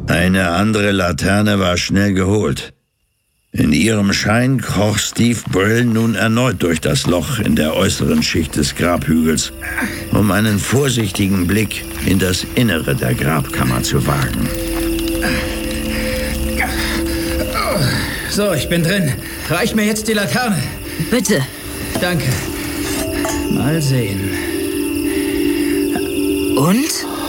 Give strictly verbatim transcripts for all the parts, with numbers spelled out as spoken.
Eine andere Laterne war schnell geholt. In ihrem Schein kroch Steve Brill nun erneut durch das Loch in der äußeren Schicht des Grabhügels, um einen vorsichtigen Blick in das Innere der Grabkammer zu wagen. So, ich bin drin. Reich mir jetzt die Laterne. Bitte. Danke. Mal sehen. Und?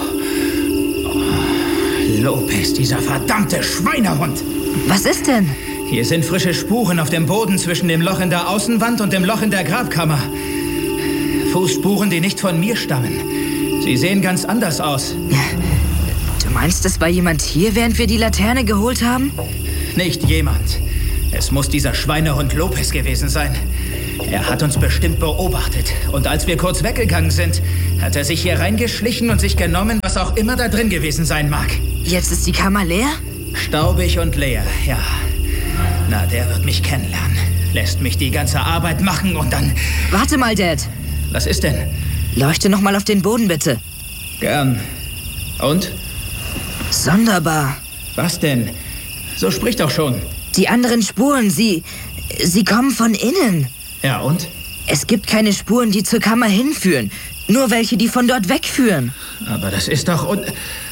Lopez, dieser verdammte Schweinehund. Was ist denn? Hier sind frische Spuren auf dem Boden zwischen dem Loch in der Außenwand und dem Loch in der Grabkammer. Fußspuren, die nicht von mir stammen. Sie sehen ganz anders aus. Du meinst, es war jemand hier, während wir die Laterne geholt haben? Nicht jemand. Es muss dieser Schweinehund Lopez gewesen sein. Er hat uns bestimmt beobachtet. Und als wir kurz weggegangen sind, hat er sich hier reingeschlichen und sich genommen, was auch immer da drin gewesen sein mag. Jetzt ist die Kammer leer? Staubig und leer, ja. Na, der wird mich kennenlernen. Lässt mich die ganze Arbeit machen und dann... Warte mal, Dad. Was ist denn? Leuchte noch mal auf den Boden, bitte. Gern. Und? Sonderbar. Was denn? So sprich doch schon. Die anderen Spuren, sie... sie kommen von innen. Ja, und? Es gibt keine Spuren, die zur Kammer hinführen. Nur welche, die von dort wegführen. Aber das ist doch... Un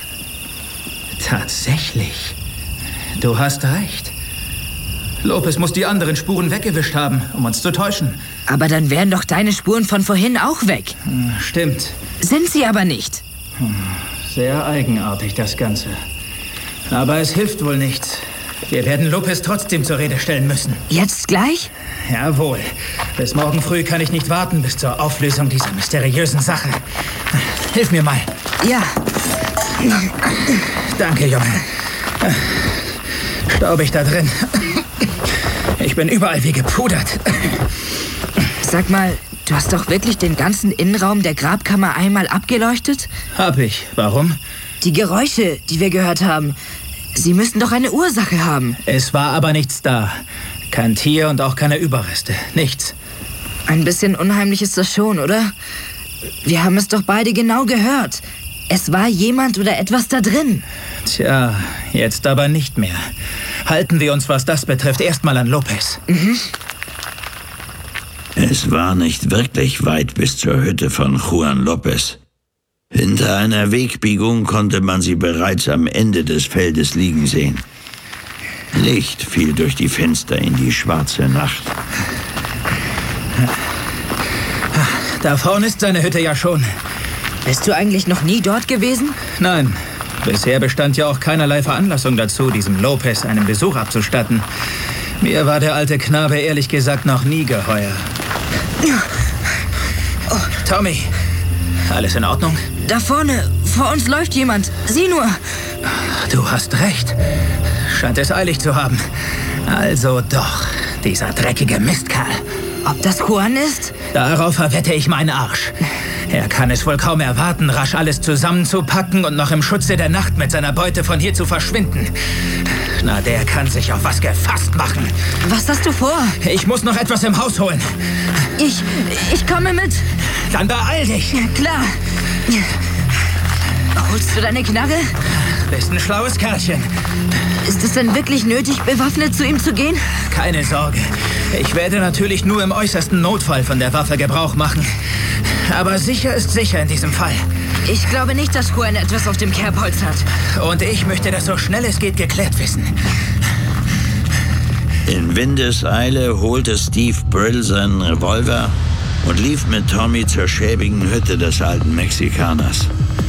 Tatsächlich. Du hast recht. Lopez muss die anderen Spuren weggewischt haben, um uns zu täuschen. Aber dann wären doch deine Spuren von vorhin auch weg. Stimmt. Sind sie aber nicht. Sehr eigenartig, das Ganze. Aber es hilft wohl nichts. Wir werden Lopez trotzdem zur Rede stellen müssen. Jetzt gleich? Jawohl. Bis morgen früh kann ich nicht warten bis zur Auflösung dieser mysteriösen Sache. Hilf mir mal. Ja. Danke, Junge. Staubig da drin. Ich bin überall wie gepudert. Sag mal, du hast doch wirklich den ganzen Innenraum der Grabkammer einmal abgeleuchtet? Hab ich. Warum? Die Geräusche, die wir gehört haben, sie müssten doch eine Ursache haben. Es war aber nichts da. Kein Tier und auch keine Überreste. Nichts. Ein bisschen unheimlich ist das schon, oder? Wir haben es doch beide genau gehört. Es war jemand oder etwas da drin. Tja, jetzt aber nicht mehr. Halten wir uns, was das betrifft, erstmal an Lopez. Mhm. Es war nicht wirklich weit bis zur Hütte von Juan Lopez. Hinter einer Wegbiegung konnte man sie bereits am Ende des Feldes liegen sehen. Licht fiel durch die Fenster in die schwarze Nacht. Da vorne ist seine Hütte ja schon. Bist du eigentlich noch nie dort gewesen? Nein. Bisher bestand ja auch keinerlei Veranlassung dazu, diesem Lopez einen Besuch abzustatten. Mir war der alte Knabe ehrlich gesagt noch nie geheuer. Oh, Tommy, alles in Ordnung? Da vorne, vor uns läuft jemand. Sieh nur. Du hast recht. Scheint es eilig zu haben. Also doch, dieser dreckige Mistkerl. Ob das Juan ist? Darauf verwette ich meinen Arsch. Er kann es wohl kaum erwarten, rasch alles zusammenzupacken und noch im Schutze der Nacht mit seiner Beute von hier zu verschwinden. Na, der kann sich auf was gefasst machen. Was hast du vor? Ich muss noch etwas im Haus holen. Ich, ich komme mit. Dann beeil dich. Ja, klar. Holst du deine Knarre? Bist ein schlaues Kerlchen. Ist es denn wirklich nötig, bewaffnet zu ihm zu gehen? Keine Sorge. Ich werde natürlich nur im äußersten Notfall von der Waffe Gebrauch machen. Aber sicher ist sicher in diesem Fall. Ich glaube nicht, dass Juan etwas auf dem Kerbholz hat. Und ich möchte das so schnell es geht geklärt wissen. In Windeseile holte Steve Brill seinen Revolver und lief mit Tommy zur schäbigen Hütte des alten Mexikaners.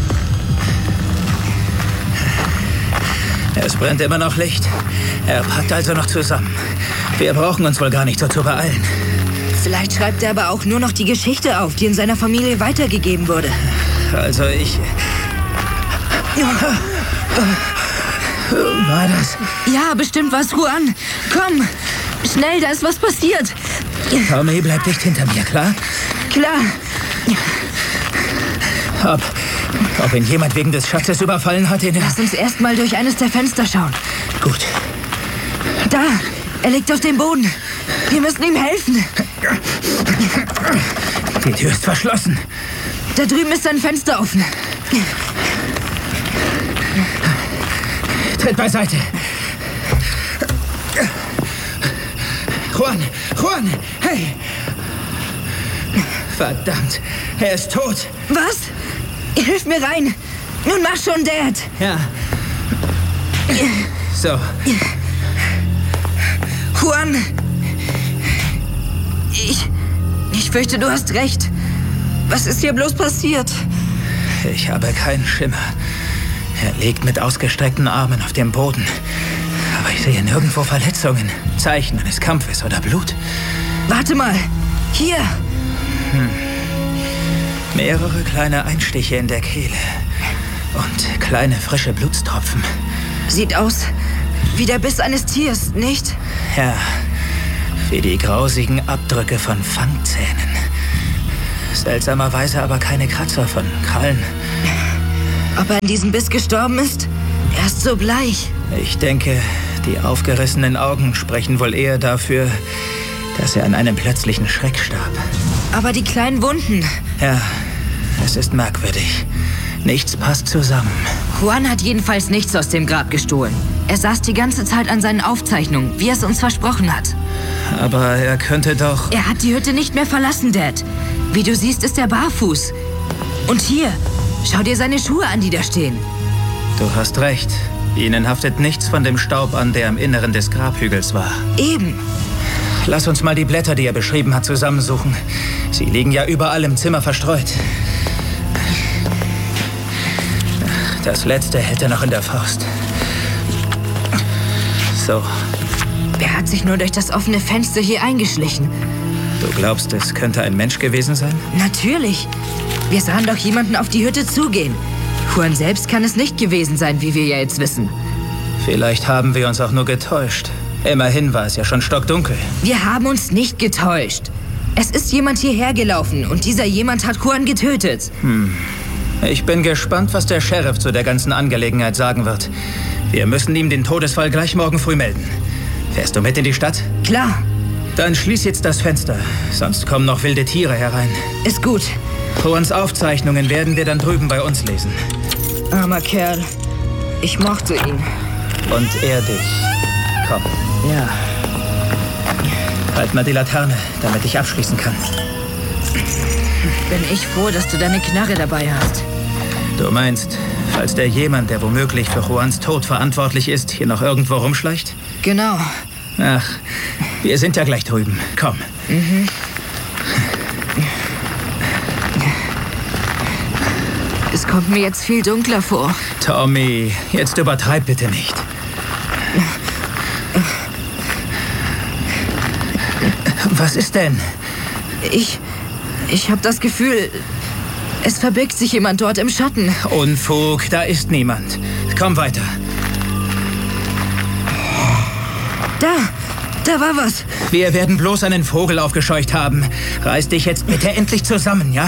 Es brennt immer noch Licht. Er packt also noch zusammen. Wir brauchen uns wohl gar nicht so zu beeilen. Vielleicht schreibt er aber auch nur noch die Geschichte auf, die in seiner Familie weitergegeben wurde. Also ich... War das? Ja, bestimmt war's Juan. Komm, schnell, da ist was passiert. Tommy, bleib dicht hinter mir, klar? Klar. Ob, ob ihn jemand wegen des Schatzes überfallen hat, den er... Lass uns erst mal durch eines der Fenster schauen. Gut. Da, er liegt auf dem Boden. Wir müssen ihm helfen. Die Tür ist verschlossen. Da drüben ist ein Fenster offen. Tritt beiseite. Juan, Juan, hey! Verdammt, er ist tot. Was? Hilf mir rein. Nun mach schon, Dad. Ja. So. Juan. Ich... Ich fürchte, du hast recht. Was ist hier bloß passiert? Ich habe keinen Schimmer. Er liegt mit ausgestreckten Armen auf dem Boden. Aber ich sehe nirgendwo Verletzungen, Zeichen eines Kampfes oder Blut. Warte mal. Hier. Hm. Mehrere kleine Einstiche in der Kehle. Und kleine frische Blutstropfen. Sieht aus wie der Biss eines Tiers, nicht? Ja, wie die grausigen Abdrücke von Fangzähnen. Seltsamerweise aber keine Kratzer von Krallen. Ob er an diesem Biss gestorben ist? Er ist so bleich. Ich denke, die aufgerissenen Augen sprechen wohl eher dafür, dass er an einem plötzlichen Schreck starb. Aber die kleinen Wunden... Ja, es ist merkwürdig. Nichts passt zusammen. Juan hat jedenfalls nichts aus dem Grab gestohlen. Er saß die ganze Zeit an seinen Aufzeichnungen, wie er es uns versprochen hat. Aber er könnte doch... Er hat die Hütte nicht mehr verlassen, Dad. Wie du siehst, ist er barfuß. Und hier, schau dir seine Schuhe an, die da stehen. Du hast recht. Ihnen haftet nichts von dem Staub an, der im Inneren des Grabhügels war. Eben. Lass uns mal die Blätter, die er beschrieben hat, zusammensuchen. Sie liegen ja überall im Zimmer verstreut. Das letzte hält er noch in der Faust. So. Er hat sich nur durch das offene Fenster hier eingeschlichen. Du glaubst, es könnte ein Mensch gewesen sein? Natürlich. Wir sahen doch jemanden auf die Hütte zugehen. Juan selbst kann es nicht gewesen sein, wie wir ja jetzt wissen. Vielleicht haben wir uns auch nur getäuscht. Immerhin war es ja schon stockdunkel. Wir haben uns nicht getäuscht. Es ist jemand hierher gelaufen und dieser jemand hat Juan getötet. Hm. Ich bin gespannt, was der Sheriff zu der ganzen Angelegenheit sagen wird. Wir müssen ihm den Todesfall gleich morgen früh melden. Fährst du mit in die Stadt? Klar. Dann schließ jetzt das Fenster, sonst kommen noch wilde Tiere herein. Ist gut. Juans Aufzeichnungen werden wir dann drüben bei uns lesen. Armer Kerl. Ich mochte ihn. Und er dich. Komm. Ja. Halt mal die Laterne, damit ich abschließen kann. Bin ich froh, dass du deine Knarre dabei hast. Du meinst, falls der jemand, der womöglich für Juans Tod verantwortlich ist, hier noch irgendwo rumschleicht? Genau. Ach, wir sind ja gleich drüben. Komm. Mhm. Es kommt mir jetzt viel dunkler vor. Tommy, jetzt übertreib bitte nicht. Was ist denn? Ich... Ich habe das Gefühl, es verbirgt sich jemand dort im Schatten. Unfug, da ist niemand. Komm weiter. Da, da war was. Wir werden bloß einen Vogel aufgescheucht haben. Reiß dich jetzt bitte endlich zusammen, ja?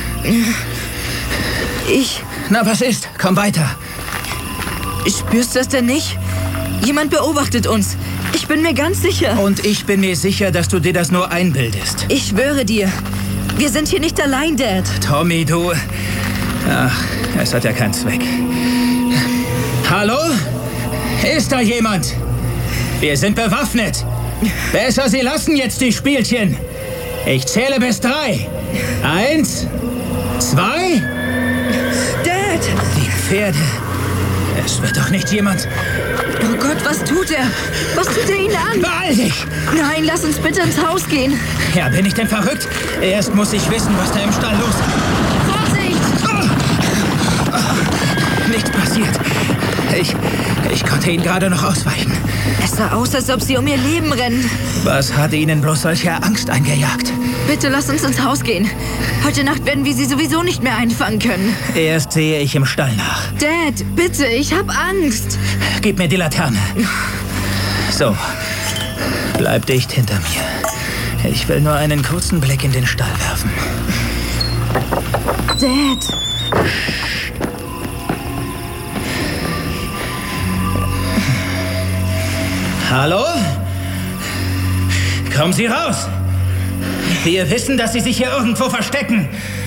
Ich... Na, was ist? Komm weiter. Spürst du das denn nicht? Jemand beobachtet uns. Ich bin mir ganz sicher. Und ich bin mir sicher, dass du dir das nur einbildest. Ich schwöre dir. Wir sind hier nicht allein, Dad. Tommy, du... Ach, es hat ja keinen Zweck. Hallo? Ist da jemand? Wir sind bewaffnet. Besser, Sie lassen jetzt die Spielchen. Ich zähle bis drei. Eins, zwei... Dad! Die Pferde. Es wird doch nicht jemand... Oh Gott, was tut er? Was tut er ihnen an? Beeil dich! Nein, lass uns bitte ins Haus gehen. Ja, bin ich denn verrückt? Erst muss ich wissen, was da im Stall los ist. Vorsicht! Oh. Oh. Nichts passiert. Ich, ich konnte ihnen gerade noch ausweichen. Es sah aus, als ob sie um ihr Leben rennen. Was hat ihnen bloß solche Angst eingejagt? Bitte lass uns ins Haus gehen. Heute Nacht werden wir sie sowieso nicht mehr einfangen können. Erst sehe ich im Stall nach. Dad, bitte, ich hab Angst. Gib mir die Laterne. So, bleib dicht hinter mir. Ich will nur einen kurzen Blick in den Stall werfen. Dad. Hallo? Kommen Sie raus! Wir wissen, dass Sie sich hier irgendwo verstecken.